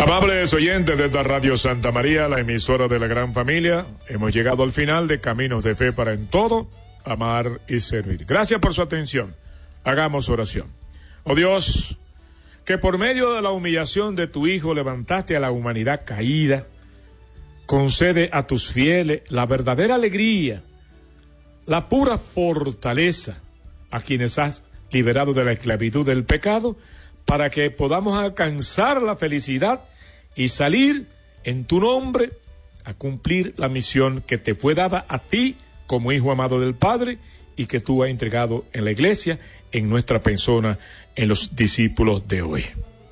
Amables oyentes de esta Radio Santa María, la emisora de la gran familia, hemos llegado al final de Caminos de Fe para en todo, amar y servir. Gracias por su atención. Hagamos oración. Oh Dios, que por medio de la humillación de tu Hijo levantaste a la humanidad caída, concede a tus fieles la verdadera alegría, la pura fortaleza a quienes has liberado de la esclavitud del pecado, para que podamos alcanzar la felicidad y salir en tu nombre a cumplir la misión que te fue dada a ti como Hijo amado del Padre y que tú has entregado en la iglesia, en nuestra persona, en los discípulos de hoy.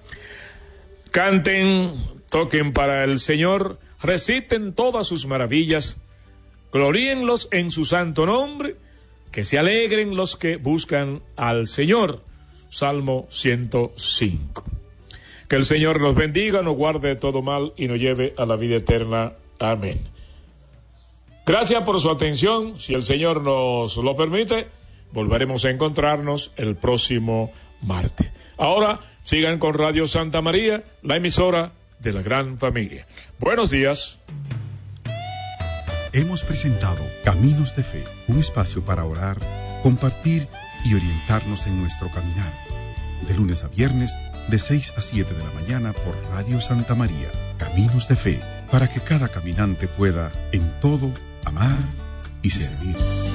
Canten, toquen para el Señor, reciten todas sus maravillas, gloríenlos en su santo nombre, que se alegren los que buscan al Señor. Salmo 105. Que el Señor nos bendiga, nos guarde de todo mal y nos lleve a la vida eterna. Amén. Gracias por su atención. Si el Señor nos lo permite, volveremos a encontrarnos el próximo martes. Ahora sigan con Radio Santa María, la emisora de la gran familia. Buenos días. Hemos presentado Caminos de Fe, un espacio para orar, compartir y orientarnos en nuestro caminar. De lunes a viernes, de 6 a 7 de la mañana por Radio Santa María. Caminos de Fe, para que cada caminante pueda, en todo, amar y servir.